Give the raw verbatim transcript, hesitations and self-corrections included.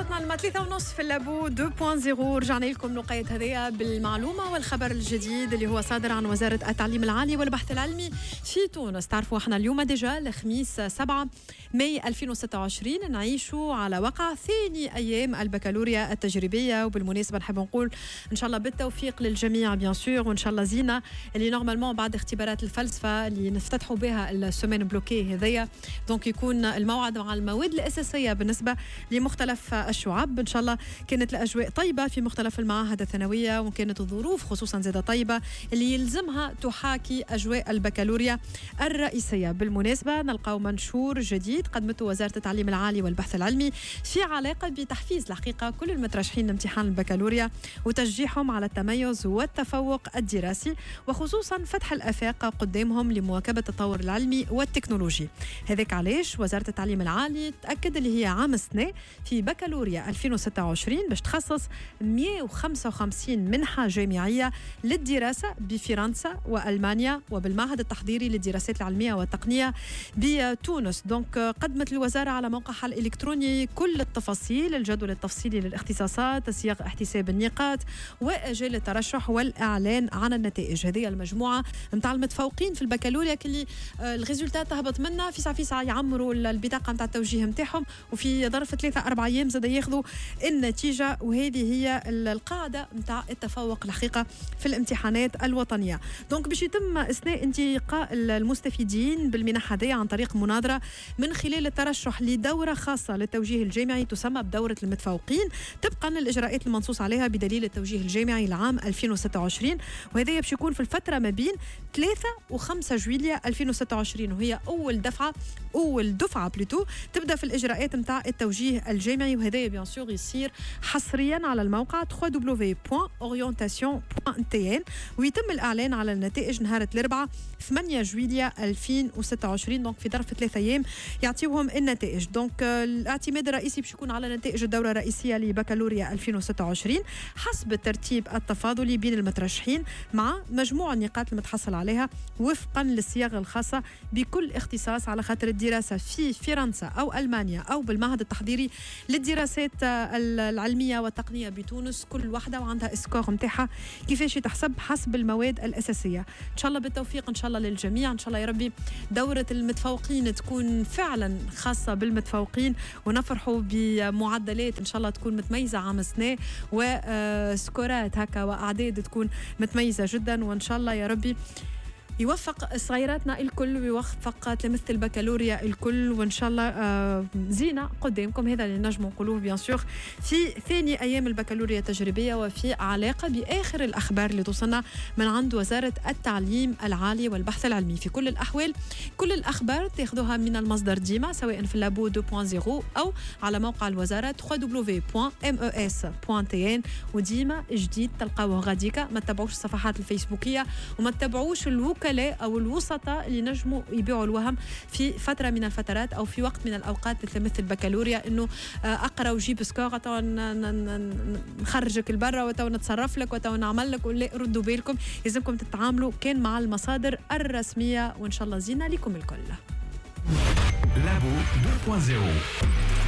وصلتنا لما ثلاثة ونص في اللابو اثنين نقطة صفر. رجعنا لكم نقاية هذه بالمعلومة والخبر الجديد اللي هو صادر عن وزارة التعليم العالي والبحث العلمي في تونس. تعرفوا احنا اليوم ديجا الخميس سبعة ماي ألفين وستة وعشرين نعيشوا على وقع ثاني أيام البكالوريا التجريبية، وبالمناسبة نحب نقول إن شاء الله بالتوفيق للجميع بيان سور، وإن شاء الله زينة اللي نورمالمون بعد اختبارات الفلسفة اللي نفتتحوا بها السومين بلوكي هذيا دونك يكون الموعد مع المواد الأساسية بالنسبة لمختلف الشعب. إن شاء الله كانت الأجواء طيبة في مختلف المعاهد الثانوية، وكانت الظروف خصوصا زادة طيبة اللي يلزمها تحاكي أجواء البكالوريا الرئيسية. بالمناسبة نلقاو منشور جديد قدمته وزارة التعليم العالي والبحث العلمي في علاقة بتحفيز الحقيقة كل المترشحين لامتحان البكالوريا وتشجيعهم على التميز والتفوق الدراسي، وخصوصا فتح الآفاق قدامهم لمواكبة التطور العلمي والتكنولوجي. هذاك علاش وزارة التعليم العالي تأكد اللي هي عام السنة في بكالوريا ألفين وستة وعشرين باش تخصص مئة وخمسة وخمسين منحة جامعية للدراسة بفرنسا وألمانيا وبالمعهد التحضيري للدراسات العلمية والتقنية بتونس. دونك قدمت الوزارة على موقعها الإلكتروني كل التفاصيل، الجدول التفصيلي للاختصاصات، سياق احتساب النقاط وأجال الترشح والإعلان عن النتائج. هذه المجموعة متاع المتفوقين في البكالوريا كلي الريزولتات تهبط منها في ساعة في ساعة يعمروا البطاقة متاع التوجيه متاعهم، وفي ظرف ثلاثة أربع أيام زاد ياخذوا النتيجة. وهذه هي القاعدة متاع التفوق الحقيقة في الامتحانات الوطنية. دونك باش يتم إثناء انتقاء المستفيدين بالمنح هذه عن طريق مناظرة من خلال الترشح لدورة خاصة للتوجيه الجامعي تسمى بدورة المتفوقين طبقا للإجراءات المنصوص عليها بدليل التوجيه الجامعي العام ألفين وستة وعشرين، وهذا باش يكون في الفترة ما بين ثلاثة وخمسة جويلية ألفين وستة وعشرين، وهي أول دفعة أول دفعة بلوتو تبدأ في الإجراءات متاع التوجيه الجامعي. وهذا بيان سور يصير حصريا على الموقع دبليو دبليو دبليو دوت أورينتاسيون دوت تي إن، ويتم الإعلان على النتائج نهار الأربعاء ثمانية جويلية ألفين وستة وعشرين. دونك في ظرف ثلاثة أيام يعطيوهم النتائج. دونك الاعتماد الرئيسي باش يكون على نتائج الدورة الرئيسية لبكالوريا ألفين وستة وعشرين حسب الترتيب التفاضلي بين المترشحين مع مجموع النقاط المتحصل عليها وفقا للصياغة الخاصة بكل اختصاص، على خاطر الدراسة في فرنسا أو ألمانيا أو بالمعهد التحضيري للدراسات العلمية والتقنية بتونس كل واحدة وعندها اسكور متاعها كيفاش تحسب حسب المواد الأساسية. إن شاء الله بالتوفيق إن شاء الله للجميع. إن شاء الله يا ربي دورة المتفوقين تكون فعلا خاصة بالمتفوقين، ونفرحوا بمعدلات إن شاء الله تكون متميزة عام السنة وسكورات هكا وأعداد تكون متميزة جدا. وإن شاء الله يا ربي يوفق صغيراتنا الكل ويوفق تلامذة البكالوريا الكل، وإن شاء الله آه زينة قدامكم. هذا اللي نجم نقولوه بيان سور في ثاني أيام البكالوريا التجريبية وفي علاقة بآخر الأخبار اللي توصلنا من عند وزارة التعليم العالي والبحث العلمي. في كل الأحوال كل الأخبار تاخذوها من المصدر ديما سواء في اللابو اثنين نقطة صفر أو على موقع الوزارة دبليو دبليو دبليو دوت إم إو إس دوت تي إن، وديما جديد تلقاوه غاديكا. ما تتابعوش الصفحات الفيسبوكية وما تتابعوش الوكلاء أو الوسطاء اللي نجموا يبيعوا الوهم في فترة من الفترات أو في وقت من الأوقات مثل البكالوريا إنه أقرأ وجيب سكور وتو نخرجك البرة وتو نتصرف لك وتو نعمل لك. ولا ردوا بالكم، لازمكم تتعاملوا كان مع المصادر الرسمية، وإن شاء الله زينة لكم الكل. لابو اثنين نقطة صفر.